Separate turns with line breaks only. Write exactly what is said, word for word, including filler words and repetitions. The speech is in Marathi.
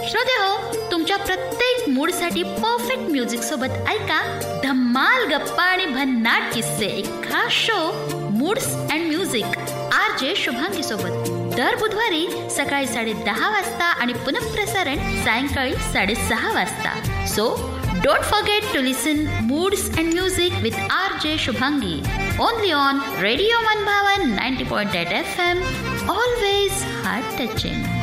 श्रोतेहो, तुमच्या प्रत्येक मूडसाठी परफेक्ट म्युझिक सोबत ऐका धम्माल गप्पा आणि भन्नाट किस्से, एक खास show moods and music R J Shubhangi सोबत दर बुधवारी सकाळी साडे दहा वाजता आणि पुनःप्रसारण सायंकाळी साडेसहा वाजता. So don't forget to listen moods and music with R J Shubhangi only on radio मनभावन ninety point eight F M. Always heart touching.